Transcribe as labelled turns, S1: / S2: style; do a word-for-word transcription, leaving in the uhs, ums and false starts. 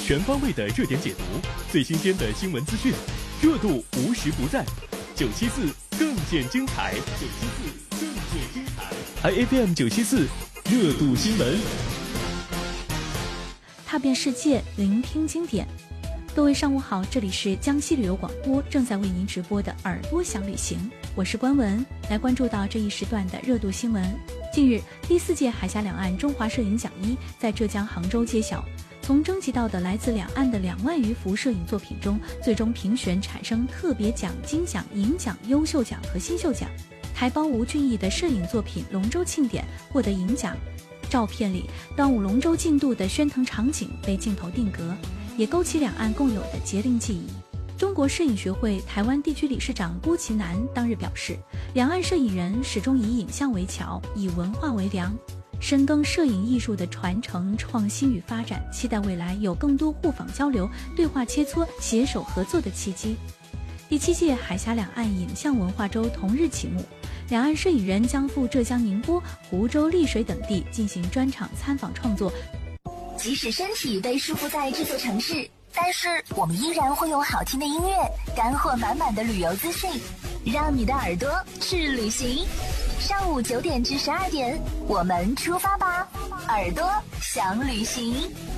S1: 全方位的热点解读，最新鲜的新闻资讯，热度无时不在。九七四更见精彩，九七四更见精彩。I F M 九七四热度新闻，
S2: 踏遍世界，聆听经典。各位上午好，这里是江西旅游广播正在为您直播的耳朵想旅行，我是关文，来关注到这一时段的热度新闻。近日，第四届海峡两岸中华摄影奖一在浙江杭州揭晓，从征集到的来自两岸的两万余幅摄影作品中，最终评选产生特别奖、金奖、银奖、优秀奖和新秀奖。台胞吴俊义的摄影作品《龙舟庆典》获得银奖，照片里端午龙舟竞渡的喧腾场景被镜头定格，也勾起两岸共有的节令记忆。中国摄影学会台湾地区理事长郭其南当日表示，两岸摄影人始终以影像为桥，以文化为梁，深耕摄影艺术的传承、创新与发展，期待未来有更多互访交流、对话切磋、携手合作的契机。第七届海峡两岸影像文化周同日启幕，两岸摄影人将赴浙江宁波、湖州、丽水等地进行专场参访创作。
S3: 即使身体被束缚在这座城市，但是我们依然会用好听的音乐、干货满满的旅游资讯，让你的耳朵去旅行。上午九点至十二点，我们出发吧，耳朵想旅行。